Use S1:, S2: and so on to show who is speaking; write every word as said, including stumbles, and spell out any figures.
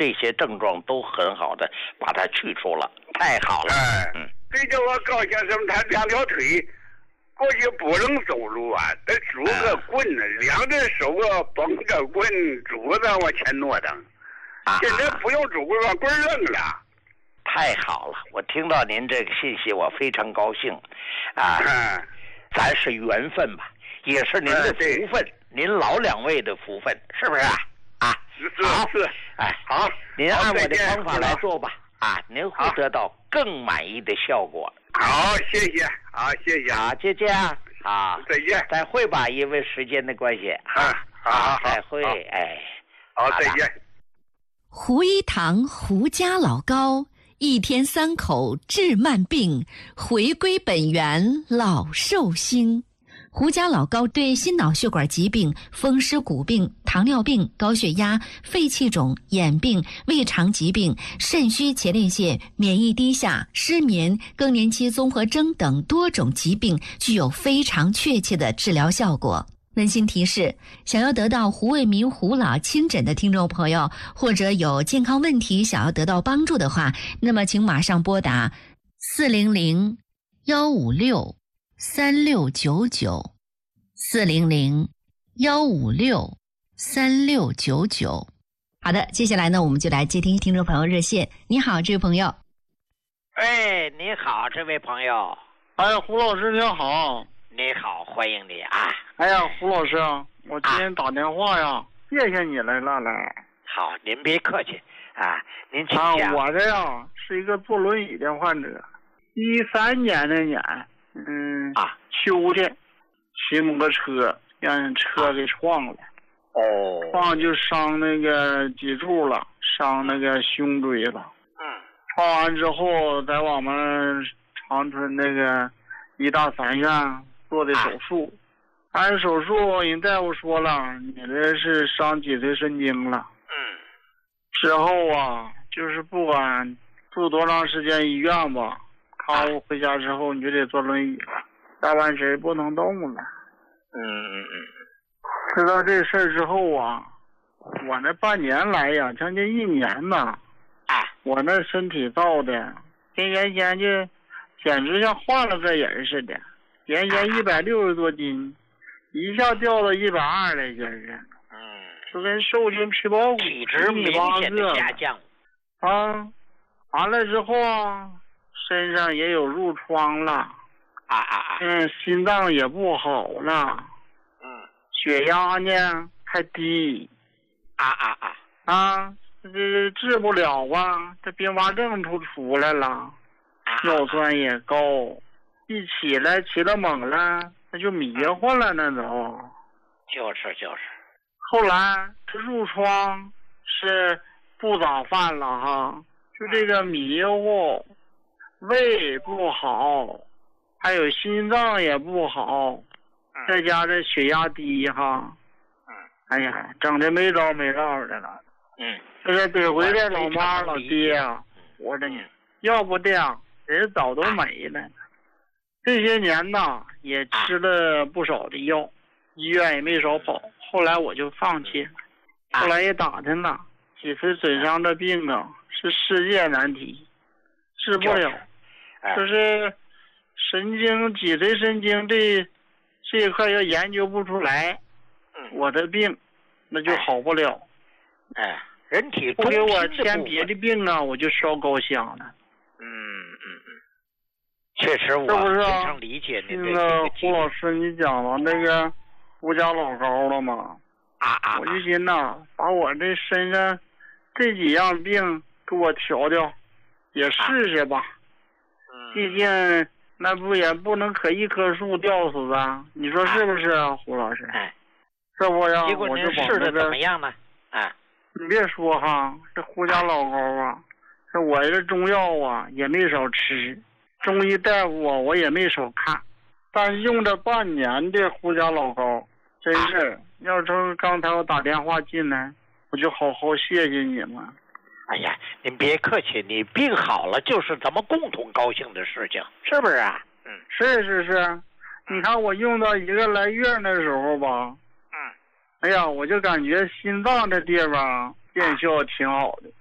S1: 这些症状都很好的把它去除了，太好了。
S2: 哎，
S1: 嗯，
S2: 最叫我高先生，他两条腿过去不能走路啊，得拄个棍子，两只手啊绷着棍，拄着往前挪腾。
S1: 啊，
S2: 现在不用拄棍，把棍扔了。
S1: 太好了，我听到您这个信息，我非常高兴。啊，
S2: 嗯，
S1: 咱是缘分吧，也是您的福分，您老两位的福分，是不是啊？啊，
S2: 是是，
S1: 哎，
S2: 好，
S1: 您按我的方法来做吧，啊，您会得到更满意的效果。
S2: 好，谢谢，好，谢谢，
S1: 好，就这样，好，
S2: 再见，
S1: 再会吧，因为时间的关系，
S2: 啊，好，
S1: 再会，哎，
S2: 好，再见。
S3: 胡一堂胡家老高，一天三口治慢病，回归本源老寿星。胡家老高对心脑血管疾病、风湿骨病、糖尿病、高血压、肺气肿、眼病、胃肠疾病、肾虚前列腺、免疫低下、失眠、更年期综合征等多种疾病具有非常确切的治疗效果。温馨提示：想要得到胡卫民胡老亲诊的听众朋友，或者有健康问题想要得到帮助的话，那么请马上拨打四零零幺五六三六九九四零零幺五六三六九九。好的，接下来呢，我们就来接听听众朋友热线。你好，这位朋友。
S1: 哎，你好，这位朋友。
S4: 哎呀，胡老师您好。
S1: 你好，欢迎你啊！
S4: 哎呀，胡老师，我今天打电话呀，啊、谢谢你来了来。
S1: 好，您别客气啊，您请讲。
S4: 啊，我这呀是一个坐轮椅的患者，一三年那年，嗯
S1: 啊，
S4: 秋天骑摩托车让车给撞了，
S1: 哦，
S4: 撞就伤那个脊柱了，伤那个胸椎了。
S1: 嗯，
S4: 撞完之后，在我们长春那个医大三院做的手术，按手术人大夫说了，你这是伤脊髓神经了。
S1: 嗯，
S4: 之后啊，就是不管住多长时间医院吧，康复回家之后你就得坐轮椅了，大半身不能动了。
S1: 嗯嗯嗯。
S4: 知道这事儿之后啊，我那半年来呀，将近一年呐，
S1: 啊，
S4: 我那身体造的跟原先就简直像换了个人似的。原先一百六十多斤，一下掉到一百二来，就是，
S1: 嗯，
S4: 就跟瘦筋皮包骨，
S1: 体质明显的下降。
S4: 啊，完了之后啊，身上也有褥疮了，
S1: 啊啊啊，
S4: 嗯，心脏也不好了，
S1: 嗯，
S4: 血压呢还低，
S1: 啊啊啊，
S4: 啊，这治不了啊，这并发症都出来了，尿酸也高。一起来起了猛了，那就迷糊了，那都。
S1: 就是就是。
S4: 后来这褥疮是不咋犯了哈，就这个迷糊，胃不好，还有心脏也不好，再加这血压低哈。
S1: 嗯。
S4: 哎呀，整的没招没落的了。
S1: 嗯。
S4: 这个得回这老妈老爹啊，活着呢，要不这样人早都没了。这些年呐，也吃了不少的药，医院也没少跑。后来我就放弃了。后来也打听了，脊髓损伤的病啊，是世界难题，治不了。就是神经、脊髓神经这这一块要研究不出来，我的病那就好不了。
S1: 哎，人体
S4: 不给我添别的病啊，我就烧高香了。
S1: 嗯嗯嗯。确实，我非常理解您
S4: 这个胡老师，你讲了那个胡家老高了吗？
S1: 啊啊！
S4: 我就寻呐，把我这身上这几样病给我调调，也试试吧。
S1: 嗯。
S4: 毕竟那不也不能可一棵树吊死啊？你说是不是啊，胡老师？
S1: 哎。
S4: 这不呀？
S1: 结果您试的怎么样呢？啊。
S4: 你别说哈，这胡家老高啊，这我这中药啊也没少吃。中医大夫啊，我也没少看，但用这半年的胡家老高，真是，要说刚才我打电话进来，我就好好谢谢你们。
S1: 哎呀，您别客气，你病好了就是咱们共同高兴的事情，是不是啊？嗯，
S4: 是是是，你看我用到一个来月的时候吧，
S1: 嗯，
S4: 哎呀，我就感觉心脏这地方见效挺好的。